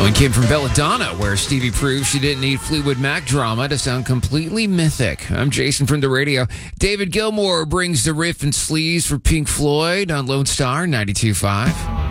One came from Belladonna, where Stevie proved she didn't need Fleetwood Mac drama to sound completely mythic. I'm Jason from the radio. David Gilmour brings the riff and sleaze for Pink Floyd on Lone Star 92.5.